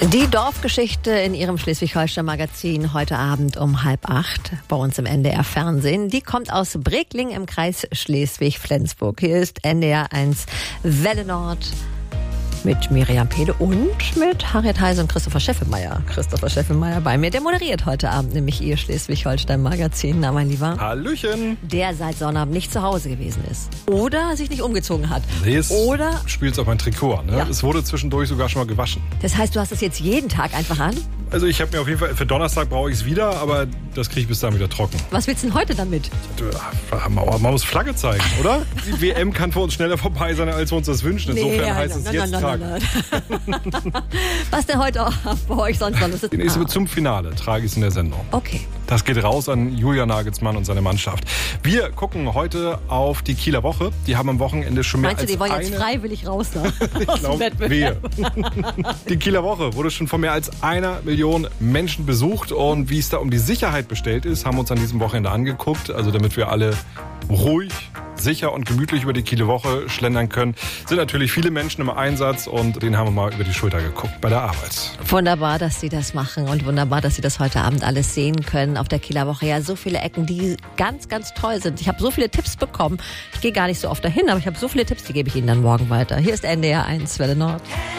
Die Dorfgeschichte in Ihrem Schleswig-Holstein-Magazin heute Abend um 7:30 bei uns im NDR-Fernsehen. Die kommt aus Bregling im Kreis Schleswig-Flensburg. Hier ist NDR 1 Welle Nord mit Miriam Pehle und mit Harriet Heise und Christopher Scheffemeier. Christopher Scheffemeier bei mir, der moderiert heute Abend nämlich Ihr Schleswig-Holstein-Magazin. Na, mein Lieber? Hallöchen. Der seit Sonnabend nicht zu Hause gewesen ist. Oder sich nicht umgezogen hat. Oder spielt's auf mein Trikot an. Ne? Ja. Es wurde zwischendurch sogar schon mal gewaschen. Das heißt, du hast es jetzt jeden Tag einfach an? Also ich habe mir auf jeden Fall, für Donnerstag brauche ich es wieder, aber das kriege ich bis dahin wieder trocken. Was willst du denn heute damit? Man muss Flagge zeigen, oder? Die WM kann für uns schneller vorbei sein, als wir uns das wünschen. Insofern heißt es jetzt tragen. Was denn heute bei euch sonst noch los ist? Zum Finale trage ich es in der Sendung. Okay. Das geht raus an Julian Nagelsmann und seine Mannschaft. Wir gucken heute auf die Kieler Woche. Die haben am Wochenende schon mehr Meinst du, die wollen jetzt freiwillig raus da? Ich glaube, wehe. Die Kieler Woche wurde schon von mehr als 1 Million Menschen besucht. Und wie es da um die Sicherheit bestellt ist, haben wir uns an diesem Wochenende angeguckt. Also damit wir alle ruhig, sicher und gemütlich über die Kieler Woche schlendern können, sind natürlich viele Menschen im Einsatz und denen haben wir mal über die Schulter geguckt bei der Arbeit. Wunderbar, dass Sie das machen und wunderbar, dass Sie das heute Abend alles sehen können auf der Kieler Woche. Ja, so viele Ecken, die ganz, ganz toll sind. Ich habe so viele Tipps bekommen. Ich gehe gar nicht so oft dahin, aber ich habe so viele Tipps, die gebe ich Ihnen dann morgen weiter. Hier ist NDR 1 Welle Nord.